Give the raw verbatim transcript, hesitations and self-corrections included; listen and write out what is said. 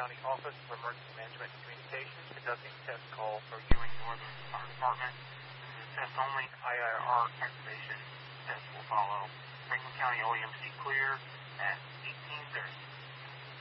County Office of Emergency Management and Communications conducting test call for Ewing Northern Fire Department. This is a test only. I I R activation test will follow. Franklin County O E M C clear at eighteen thirty.